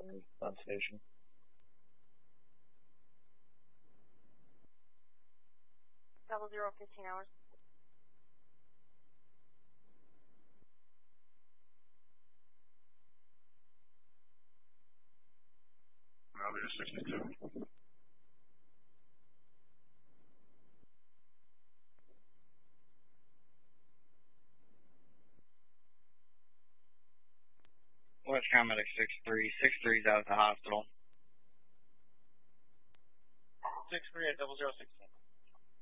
substation. Double 15 hours. Roger 62. West Medic 6-3. 6-3's out of the hospital. 6-3 at 0016.